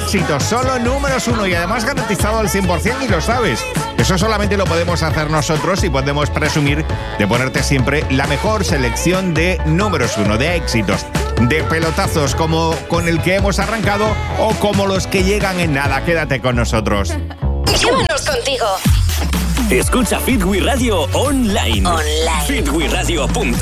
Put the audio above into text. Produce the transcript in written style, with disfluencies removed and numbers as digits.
éxitos, solo números 1 y además garantizado al 100% y lo sabes. Eso solamente lo podemos hacer nosotros y podemos presumir de ponerte siempre la mejor selección de números 1, de éxitos, de pelotazos como con el que hemos arrancado o como los que llegan en nada. Quédate con nosotros. Llévanos contigo. Escucha Fit We Radio online. Fitwiradio.com